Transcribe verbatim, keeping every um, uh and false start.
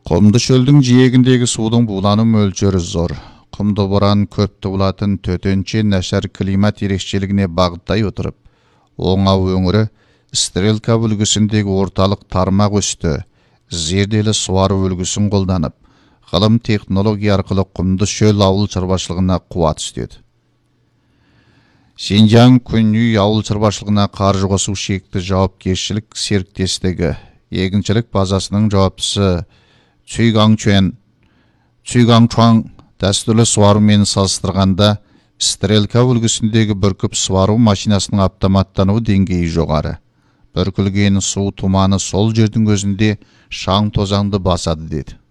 Құмды шөлдің жиегіндегі судың булану мөлшері зор. Құмды боран көпті болатын төтенше нашар климат ерекшелігіне бағыттай отырып, Оңау өңірі Стрелка үлгісіндегі орталық тармақ өсті, зерделі суару үлгісін қолданып, ғылым технология арқылы құмды шөл ауыл шаруашылығына қуат үстеді. Синьцзян Күнүй ауыл шаруашылығына қаржы қосу шекті жауапкершілік серіктестігі егіншілік базасының жауаптысы Цюйгаңчуан Цюйгаңчуан дәстүрлі суарумен салыстырғанда Стрелка үлгісіндегі бүркіп суару машинасының автоматтану деңгейі жоғары. Бүркілген су туманы сол жердің өзінде шаң тозаңды басады деді.